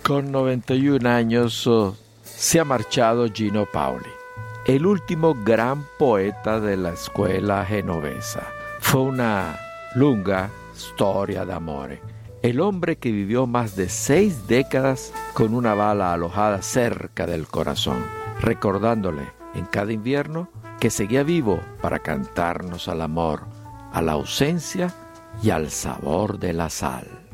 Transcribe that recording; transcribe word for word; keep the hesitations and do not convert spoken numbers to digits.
Con noventa y un años oh, se ha marchado Gino Paoli, el último gran poeta de la scuola genovesa. Fue una lunga storia d'amore. El hombre que vivió más de seis décadas con una bala alojada cerca del corazón, recordándole en cada invierno que seguía vivo para cantarnos al amor, a la ausencia y al sabor de la sal.